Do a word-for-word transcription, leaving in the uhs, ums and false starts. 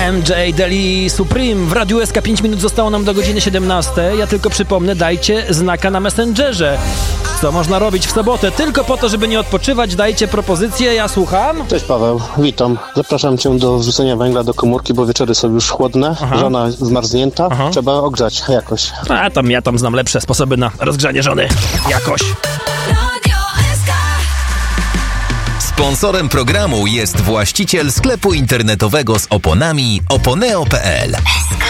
M J Deli Supreme w Radiu S K. pięć minut zostało nam do godziny siedemnastej. Ja tylko przypomnę, dajcie znaka na Messengerze. Co można robić w sobotę? Tylko po to, żeby nie odpoczywać, dajcie propozycje, ja słucham. Cześć Paweł, witam. Zapraszam Cię do wrzucenia węgla do komórki, bo wieczory są już chłodne, Aha. żona zmarznięta, Aha. trzeba ogrzać jakoś. A tam ja tam znam lepsze sposoby na rozgrzanie żony. Jakoś. Sponsorem programu jest właściciel sklepu internetowego z oponami oponeo kropka p l.